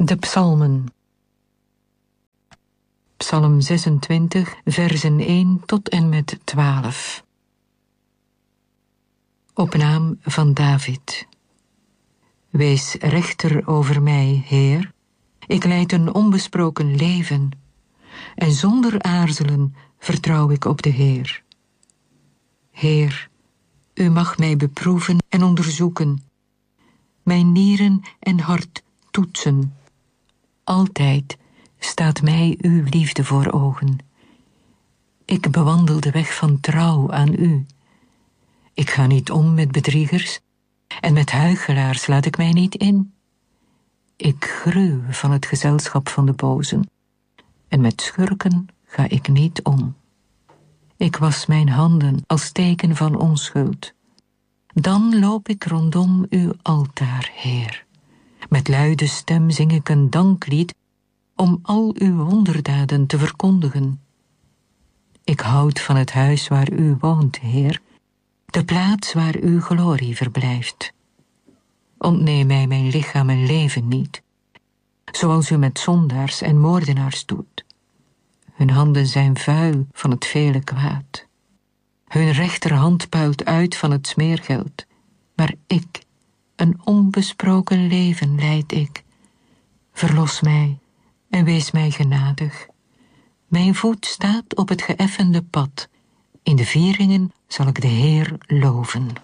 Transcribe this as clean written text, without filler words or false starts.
De psalmen. Psalm 26, versen 1 tot en met 12. Op naam van David. Wees rechter over mij, Heer. Ik leid een onbesproken leven. En zonder aarzelen vertrouw ik op de Heer. Heer, u mag mij beproeven en onderzoeken. Mijn nieren en hart toetsen. Altijd staat mij uw liefde voor ogen. Ik bewandel de weg van trouw aan u. Ik ga niet om met bedriegers en met huichelaars laat ik mij niet in. Ik gruw van het gezelschap van de bozen en met schurken ga ik niet om. Ik was mijn handen als teken van onschuld. Dan loop ik rondom uw altaar, Heer. Met luide stem zing ik een danklied om al uw wonderdaden te verkondigen. Ik houd van het huis waar u woont, Heer, de plaats waar uw glorie verblijft. Ontneem mij mijn lichaam en leven niet, zoals u met zondaars en moordenaars doet. Hun handen zijn vuil van het vele kwaad. Hun rechterhand puilt uit van het smeergeld. Maar ik, een onbesproken leven leid ik. Verlos mij en wees mij genadig. Mijn voet staat op het geëffende pad. In de vieringen zal ik de Heer loven.